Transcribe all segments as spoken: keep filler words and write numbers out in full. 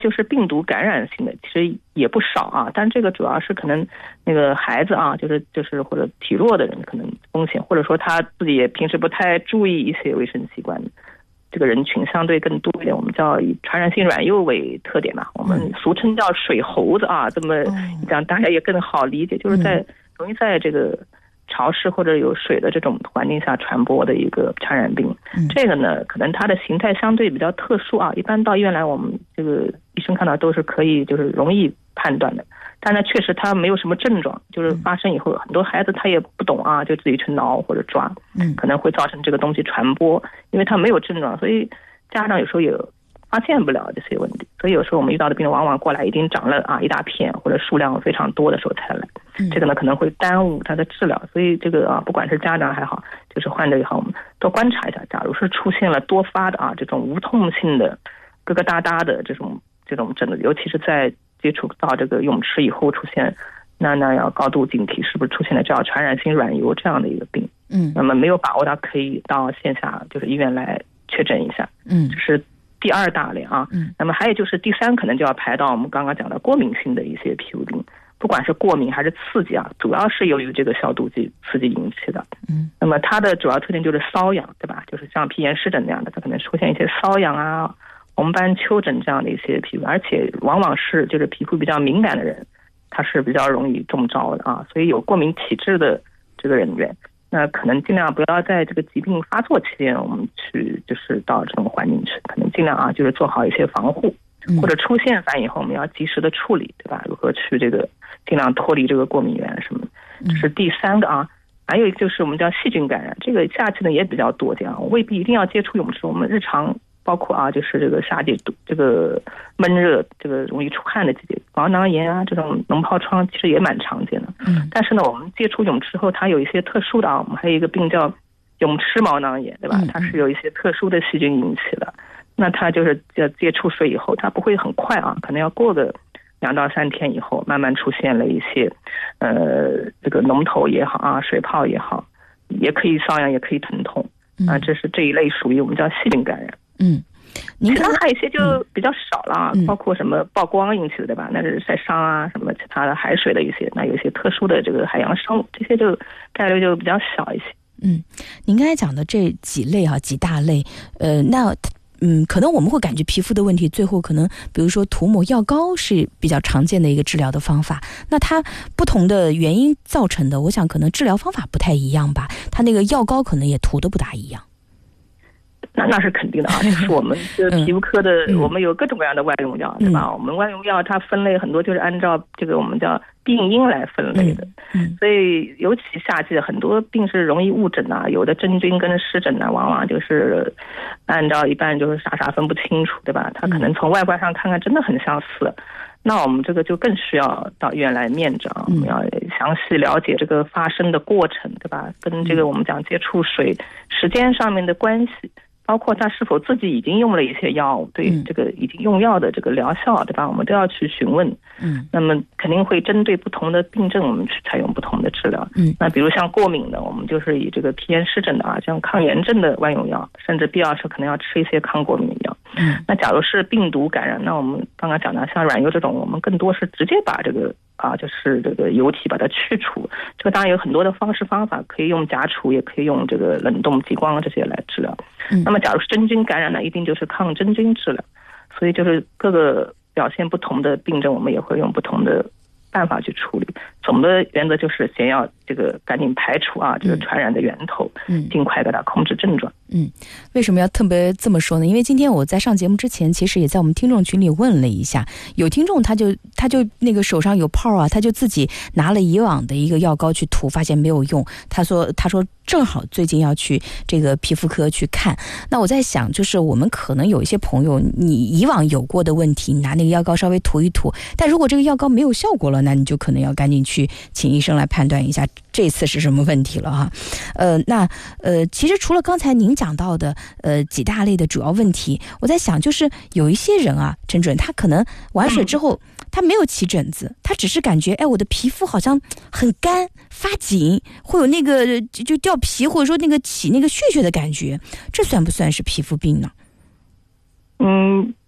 就是病毒感染性的，其实也不少啊，但这个主要是可能那个孩子啊，就是就是或者体弱的人可能风险，或者说他自己也平时不太注意一些卫生习惯，这个人群相对更多一点，我们叫以传染性软疣为特点嘛，我们俗称叫水猴子啊，这么讲大家也更好理解，就是在容易在这个潮湿或者有水的这种环境下传播的一个传染病。这个呢，可能它的形态相对比较特殊啊，一般到医院来，我们这个医生看到都是可以就是容易判断的。但呢，确实它没有什么症状，就是发生以后，很多孩子他也不懂啊，就自己去挠或者抓，可能会造成这个东西传播，因为它没有症状，所以家长有时候也发现不了这些问题。所以有时候我们遇到的病人往往过来已经长了啊一大片或者数量非常多的时候才来，这个呢可能会耽误他的治疗。所以这个啊，不管是家长还好，就是患者也好，我们多观察一下。假如是出现了多发的啊这种无痛性的疙疙瘩瘩的这种这种症状，尤其是在接触到这个泳池以后出现，那那要高度警惕，是不是出现了叫传染性软疣这样的一个病？嗯，那么没有把握到可以到线下就是医院来确诊一下。嗯，这是第二大类啊。嗯，那么还有就是第三，可能就要排到我们刚刚讲的过敏性的一些皮肤病，不管是过敏还是刺激啊，主要是由于这个消毒剂刺激引起的。嗯，那么它的主要特点就是瘙痒，对吧？就是像皮炎湿疹那样的，它可能出现一些瘙痒啊、红斑丘疹这样的一些皮肤，而且往往是就是皮肤比较敏感的人，他是比较容易中招的啊。所以有过敏体质的这个人员，那可能尽量不要在这个疾病发作期间我们去就是到这种环境去，可能尽量啊就是做好一些防护，或者出现反应后我们要及时的处理，对吧？如何去这个尽量脱离这个过敏源什么的，这是第三个啊。还有就是我们叫细菌感染，这个夏季呢也比较多见啊，未必一定要接触泳池，我们日常包括啊就是这个夏季这个闷热这个容易出汗的季节，毛囊炎啊这种脓疱疮其实也蛮常见的。嗯，但是呢我们接触泳池后它有一些特殊的啊，我们还有一个病叫泳池毛囊炎，对吧？它是有一些特殊的细菌引起的，那它就是要接触水以后它不会很快啊，可能要过个两到三天以后慢慢出现了一些呃这个脓头也好啊，水泡也好，也可以瘙痒也可以疼痛啊，这是这一类属于我们叫细菌感染。嗯，其他还有一些就比较少了，嗯、包括什么曝光引起的，对吧？那是晒伤啊，什么其他的海水的一些，那有一些特殊的这个海洋生物，这些就概率就比较小一些。 嗯，您刚才讲的这几类啊，几大类，呃，那嗯，可能我们会感觉皮肤的问题，最后可能比如说涂抹药膏是比较常见的一个治疗的方法。那它不同的原因造成的，我想可能治疗方法不太一样吧。它那个药膏可能也涂的不大一样。 那那是肯定的啊，就是我们这个皮肤科的，嗯、我们有各种各样的外用药，对吧？嗯、我们外用药它分类很多，就是按照这个我们叫病因来分类的。嗯，所以尤其夏季很多病是容易误诊啊，有的真菌跟湿疹呢，往往就是按照一般就是傻傻分不清楚，对吧？它可能从外观上看看真的很相似。那我们这个就更需要到医院来面诊，我们要详细了解这个发生的过程，对吧？跟这个我们讲接触水时间上面的关系，包括他是否自己已经用了一些药物，对这个已经用药的这个疗效，对吧？我们都要去询问。嗯，那么肯定会针对不同的病症，我们去采用不同的治疗。嗯，那比如像过敏的，我们就是以这个皮炎湿疹的啊，像抗炎症的外用药，甚至必要时可能要吃一些抗过敏药。嗯，那假如是病毒感染，那我们刚刚讲的像软疣这种，我们更多是直接把这个啊，就是这个疣体把它去除。这个当然有很多的方式方法，可以用夹除，也可以用这个冷冻激光这些来治疗。嗯，那么假如是真菌感染呢，一定就是抗真菌治疗。所以就是各个表现不同的病症，我们也会用不同的办法去处理。总的原则就是先要这个赶紧排除啊这个传染的源头，嗯，尽快给它控制症状。 嗯，为什么要特别这么说呢？因为今天我在上节目之前，其实也在我们听众群里问了一下，有听众他就他就那个手上有泡啊，他就自己拿了以往的一个药膏去涂，发现没有用。他说他说正好最近要去这个皮肤科去看。那我在想，就是我们可能有一些朋友，你以往有过的问题，你拿那个药膏稍微涂一涂，但如果这个药膏没有效果了，那你就可能要赶紧去请医生来判断一下这次是什么问题了哈。呃，那呃，其实除了刚才您讲到的呃几大类的主要问题，我在想就是有一些人啊，陈主任他可能玩水之后、嗯、他没有起疹子，他只是感觉哎我的皮肤好像很干发紧，会有那个就就掉皮，或者说那个起那个血血的感觉，这算不算是皮肤病呢？ 嗯，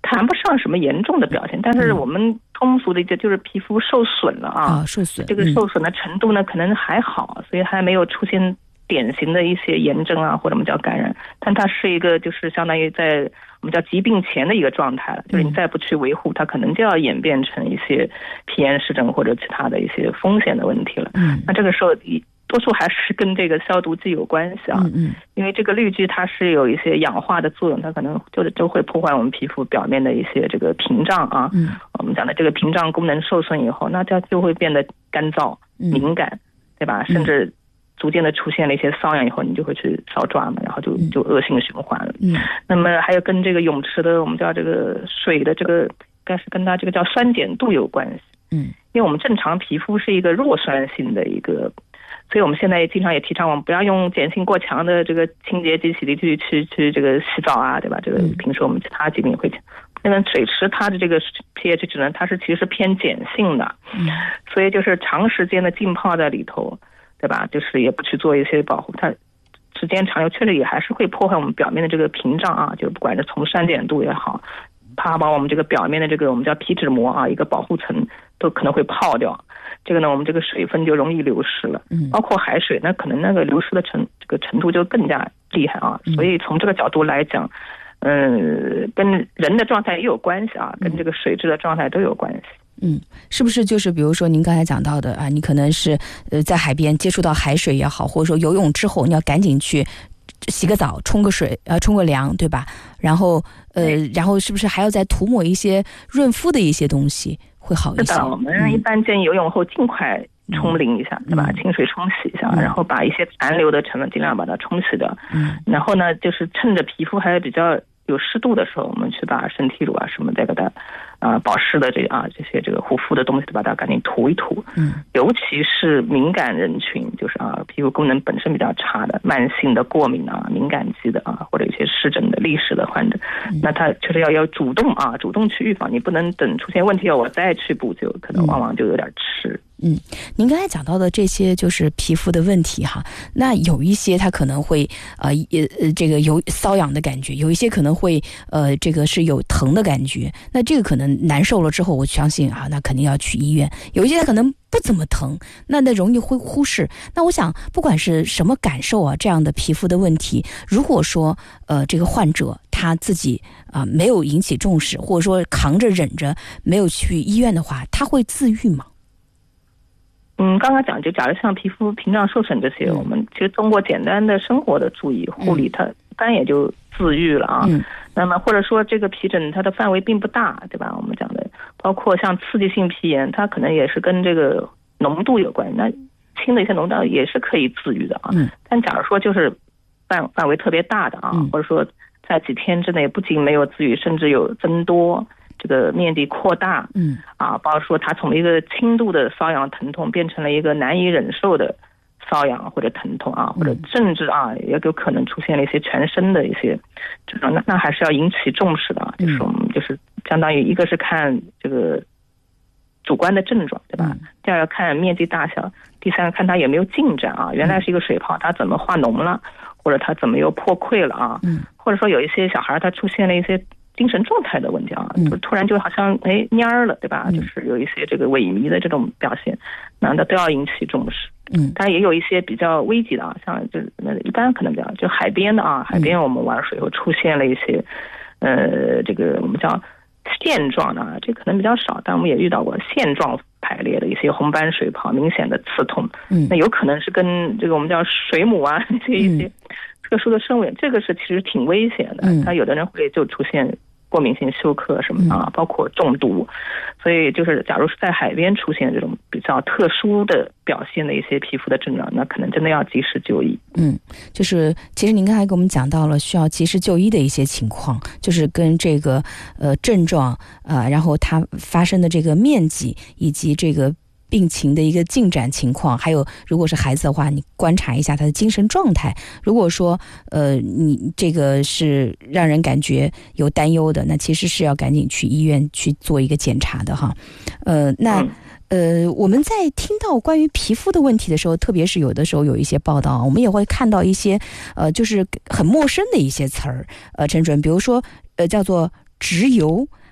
谈不上什么严重的表现，但是我们通俗的一个就是皮肤受损了啊， 哦、受损， 这个受损的程度呢、嗯、可能还好，所以还没有出现典型的一些炎症啊，或者我们叫感染，但它是一个就是相当于在我们叫疾病前的一个状态了，就是你再不去维护，它可能就要演变成一些皮炎湿疹或者其他的一些风险的问题了。嗯，那这个时候多数还是跟这个消毒剂有关系啊，嗯嗯，因为这个氯聚它是有一些氧化的作用，它可能就就会破坏我们皮肤表面的一些这个屏障啊，嗯，我们讲的这个屏障功能受损以后，那它就会变得干燥、敏感，对吧？甚至逐渐的出现了一些瘙痒以后，你就会去搔抓嘛，然后就就恶性循环了。嗯，那么还有跟这个泳池的我们叫这个水的这个，应该是跟它这个叫酸碱度有关系。嗯，因为我们正常皮肤是一个弱酸性的一个。所以我们现在也经常也提倡我们不要用碱性过强的这个清洁剂、洗涤剂去去这个洗澡啊，对吧？这个平时我们其他疾病会讲，那么水池它的这个 pH 值呢，它是其实偏碱性的，嗯，所以就是长时间的浸泡在里头，对吧？就是也不去做一些保护，它时间长了确实也还是会破坏我们表面的这个屏障啊，就不管是从酸碱度也好，它把我们这个表面的这个我们叫皮脂膜啊，一个保护层都可能会泡掉。这个呢，我们这个水分就容易流失了，嗯，包括海水，那可能那个流失的程这个程度就更加厉害啊。所以从这个角度来讲，嗯，跟人的状态也有关系啊，跟这个水质的状态都有关系。 嗯，是不是就是比如说您刚才讲到的啊，你可能是呃在海边接触到海水也好，或者说游泳之后你要赶紧去洗个澡、冲个水、呃冲个凉，对吧？然后呃，然后是不是还要再涂抹一些润肤的一些东西？会好一些。 是的，我们一般建议游泳后尽快冲淋一下，嗯，对吧？清水冲洗一下，嗯，然后把一些残留的成分尽量把它冲洗掉。嗯，然后呢，就是趁着皮肤还比较有湿度的时候，我们去把身体乳啊什么再给它啊保湿的这啊这些这个护肤的东西，把它赶紧涂一涂。嗯，尤其是敏感人群，就是啊皮肤功能本身比较差的、慢性的过敏啊、敏感肌的啊，或者一些湿疹的历史的患者，嗯，那他确实要要主动啊，主动去预防，你不能等出现问题了我再去补救，可能往往就有点迟。 嗯，您刚才讲到的这些就是皮肤的问题哈，那有一些它可能会呃呃这个有瘙痒的感觉，有一些可能会呃这个是有疼的感觉，那这个可能难受了之后，我相信啊，那肯定要去医院。有一些可能不怎么疼，那那容易会忽视。那我想，不管是什么感受啊，这样的皮肤的问题，如果说呃这个患者他自己啊，呃、没有引起重视，或者说扛着忍着没有去医院的话，他会自愈吗？ 嗯，刚刚讲就假如像皮肤屏障受损这些，嗯，我们其实通过简单的生活的注意护理，它一般也就自愈了啊。嗯，那么或者说这个皮疹它的范围并不大，对吧？我们讲的包括像刺激性皮炎，它可能也是跟这个浓度有关，那轻的一些浓度也是可以自愈的啊。嗯，但假如说就是范范围特别大的啊，嗯，或者说在几天之内不仅没有自愈，甚至有增多。这个面积扩大，嗯，啊，包括说它从一个轻度的瘙痒疼痛变成了一个难以忍受的瘙痒或者疼痛啊，或者甚至啊也有可能出现了一些全身的一些这种，那那还是要引起重视的啊，就是我们就是相当于一个是看这个主观的症状，对吧？第二个看面积大小，第三个看它有没有进展啊，原来是一个水泡，它怎么化脓了，或者它怎么又破溃了啊，嗯，或者说有一些小孩他出现了一些精神状态的问题啊，就突然就好像哎蔫儿了，对吧？嗯，就是有一些这个萎靡的这种表现，那都要引起重视。嗯，当然也有一些比较危急的啊，像就那一般可能比较就海边的啊，海边我们玩水后出现了一些，呃，这个我们叫线状的啊，这可能比较少，但我们也遇到过线状排列的一些红斑水泡，明显的刺痛。嗯，那有可能是跟这个我们叫水母啊这些一些特殊的生物，这个是其实挺危险的。嗯，它有的人会就出现过敏性休克什么啊，包括中毒。所以就是假如是在海边出现这种比较特殊的表现的一些皮肤的症状，那可能真的要及时就医。 嗯，就是其实您刚才给我们讲到了需要及时就医的一些情况，就是跟这个呃症状啊、呃，然后它发生的这个面积以及这个病情的一个进展情况，还有如果是孩子的话，你观察一下他的精神状态。如果说呃你这个是让人感觉有担忧的，那其实是要赶紧去医院去做一个检查的哈。呃，那呃我们在听到关于皮肤的问题的时候，特别是有的时候有一些报道，我们也会看到一些呃就是很陌生的一些词儿，呃陈主任，比如说呃叫做植油。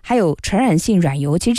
还有传染性软疣，其实